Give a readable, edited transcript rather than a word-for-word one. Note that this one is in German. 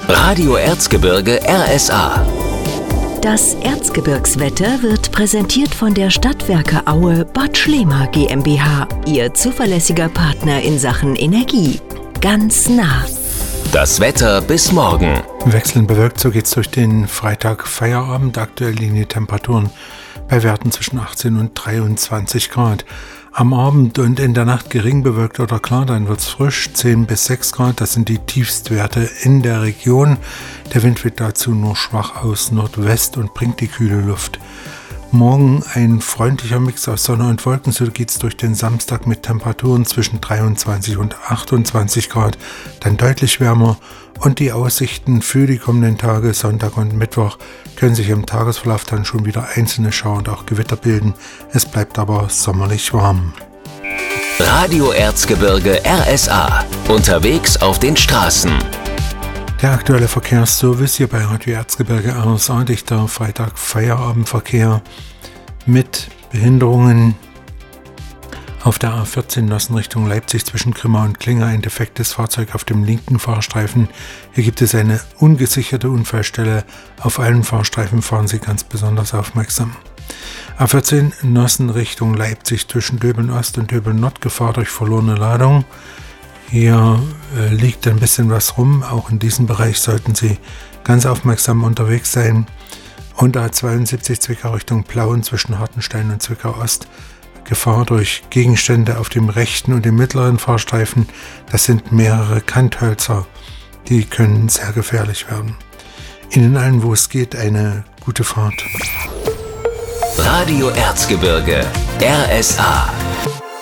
Radio Erzgebirge RSA. Das Erzgebirgswetter wird präsentiert von der Stadtwerke Aue Bad Schlema GmbH, Ihr zuverlässiger Partner in Sachen Energie. Ganz nah. Das Wetter bis morgen. Wechselnd bewölkt, so geht's durch den Freitag Feierabend. Aktuell liegen die Temperaturen bei Werten zwischen 18 und 23 Grad. Am Abend und in der Nacht gering bewölkt oder klar, dann wird's frisch, 10 bis 6 Grad. Das sind die Tiefstwerte in der Region. Der Wind wird dazu nur schwach aus Nordwest und bringt die kühle Luft. Morgen ein freundlicher Mix aus Sonne und Wolken, so geht's durch den Samstag mit Temperaturen zwischen 23 und 28 Grad, dann deutlich wärmer, und die Aussichten für die kommenden Tage, Sonntag und Mittwoch, können sich im Tagesverlauf dann schon wieder einzelne Schauer und auch Gewitter bilden. Es bleibt aber sommerlich warm. Radio Erzgebirge RSA. Unterwegs auf den Straßen. Der aktuelle Verkehrsservice hier bei Radio Erzgebirge RSA, dichter Freitag Feierabendverkehr mit Behinderungen. Auf der A14 Nossen Richtung Leipzig zwischen Grimma und Klinge ein defektes Fahrzeug auf dem linken Fahrstreifen. Hier gibt es eine ungesicherte Unfallstelle. Auf allen Fahrstreifen fahren Sie ganz besonders aufmerksam. A14 Nossen Richtung Leipzig zwischen Döbeln Ost und Döbeln Nord, Gefahr durch verlorene Ladung. Hier liegt ein bisschen was rum. Auch in diesem Bereich sollten Sie ganz aufmerksam unterwegs sein. Und A72 Zwickau Richtung Plauen zwischen Hartenstein und Zwickau Ost. Gefahr durch Gegenstände auf dem rechten und dem mittleren Fahrstreifen. Das sind mehrere Kanthölzer. Die können sehr gefährlich werden. Ihnen allen, wo es geht, eine gute Fahrt. Radio Erzgebirge RSA.